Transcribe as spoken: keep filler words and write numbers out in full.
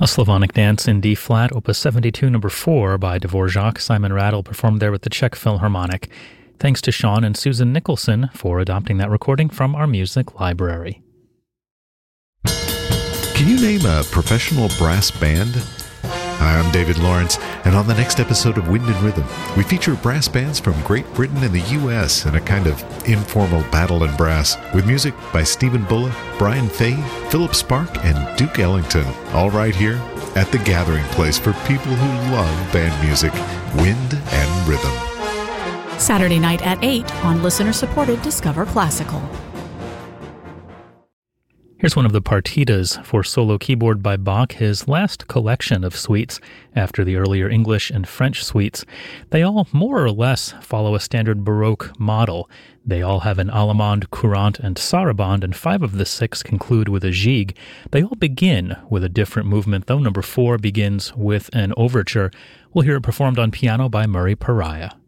A Slavonic Dance in D-flat, Opus seventy-two, number four, by Dvorak. Simon Rattle performed there with the Czech Philharmonic. Thanks to Sean and Susan Nicholson for adopting that recording from our music library. Can you name a professional brass band? Hi, I'm David Lawrence, and on the next episode of Wind and Rhythm, we feature brass bands from Great Britain and the U S in a kind of informal battle in brass, with music by Stephen Bullock, Brian Fay, Philip Spark, and Duke Ellington, all right here at the gathering place for people who love band music, Wind and Rhythm. Saturday night at eight on listener-supported Discover Classical. Here's one of the partitas for solo keyboard by Bach, his last collection of suites after the earlier English and French suites. They all more or less follow a standard Baroque model. They all have an allemande, courante, and sarabande, and five of the six conclude with a gigue. They all begin with a different movement, though number four begins with an overture. We'll hear it performed on piano by Murray Pariah.